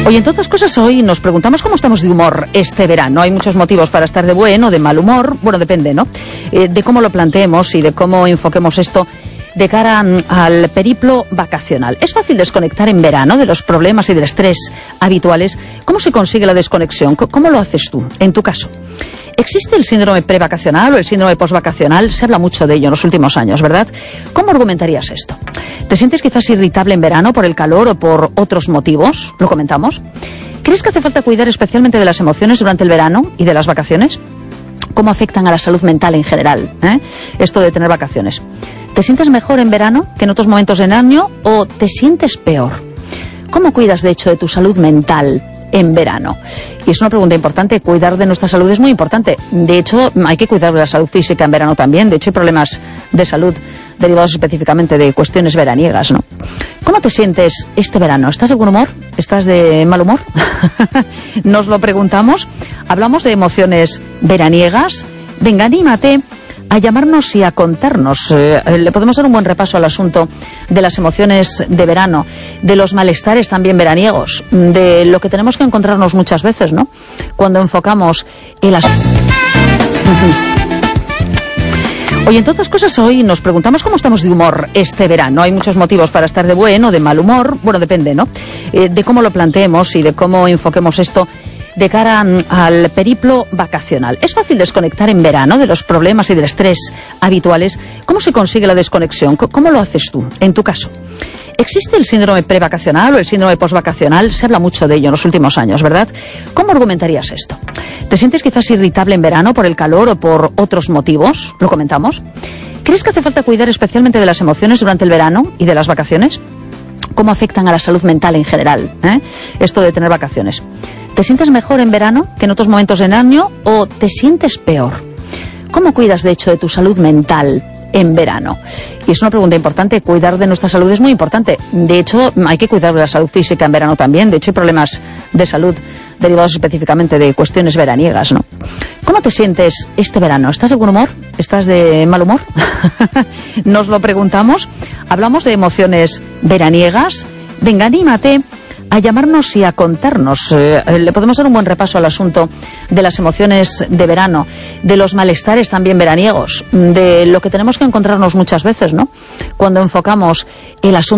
Oye, entre otras cosas, hoy nos preguntamos cómo estamos de humor este verano. Hay muchos motivos para estar de buen o de mal humor. Bueno, depende, ¿no? De cómo lo planteemos y de cómo enfoquemos esto de cara al periplo vacacional. ¿Es fácil desconectar en verano de los problemas y del estrés habituales? ¿Cómo se consigue la desconexión? ¿Cómo lo haces tú, en tu caso? ¿Existe el síndrome prevacacional o el síndrome posvacacional? Se habla mucho de ello en los últimos años, ¿verdad? ¿Cómo argumentarías esto? ¿Te sientes quizás irritable en verano por el calor o por otros motivos? ¿Lo comentamos? ¿Crees que hace falta cuidar especialmente de las emociones durante el verano y de las vacaciones? ¿Cómo afectan a la salud mental en general, esto de tener vacaciones? ¿Te sientes mejor en verano que en otros momentos del año o te sientes peor? ¿Cómo cuidas, de hecho, de tu salud mental en verano? Y es una pregunta importante. Cuidar de nuestra salud es muy importante. De hecho, hay que cuidar de la salud física en verano también. De hecho, hay problemas de salud derivados específicamente de cuestiones veraniegas, ¿no? ¿Cómo te sientes este verano? ¿Estás de buen humor? ¿Estás de mal humor? Nos lo preguntamos. Hablamos de emociones veraniegas. Venga, anímate a llamarnos y a contarnos. Le podemos dar un buen repaso al asunto de las emociones de verano, de los malestares también veraniegos, de lo que tenemos que encontrarnos muchas veces, ¿no? Cuando enfocamos el asunto. Oye, entre otras cosas, hoy nos preguntamos cómo estamos de humor este verano. Hay muchos motivos para estar de buen o de mal humor. Bueno, depende, ¿no? De cómo lo planteemos y de cómo enfoquemos esto de cara al periplo vacacional. ¿Es fácil desconectar en verano de los problemas y del estrés habituales? ¿Cómo se consigue la desconexión? ¿Cómo lo haces tú, en tu caso? ¿Existe el síndrome prevacacional o el síndrome posvacacional? Se habla mucho de ello en los últimos años, ¿verdad? ¿Cómo argumentarías esto? ¿Te sientes quizás irritable en verano por el calor o por otros motivos? ¿Lo comentamos? ¿Crees que hace falta cuidar especialmente de las emociones durante el verano y de las vacaciones? ¿Cómo afectan a la salud mental en general, esto de tener vacaciones? ¿Te sientes mejor en verano que en otros momentos del año o te sientes peor? ¿Cómo cuidas, de hecho, de tu salud mental en verano? Y es una pregunta importante. Cuidar de nuestra salud es muy importante. De hecho, hay que cuidar de la salud física en verano también. De hecho, hay problemas de salud derivados específicamente de cuestiones veraniegas, ¿no? ¿Cómo te sientes este verano? ¿Estás de buen humor? ¿Estás de mal humor? Nos lo preguntamos. Hablamos de emociones veraniegas. Venga, anímate a llamarnos y a contarnos. Le podemos dar un buen repaso al asunto de las emociones de verano, de los malestares también veraniegos, de lo que tenemos que encontrarnos muchas veces, ¿no? Cuando enfocamos el asunto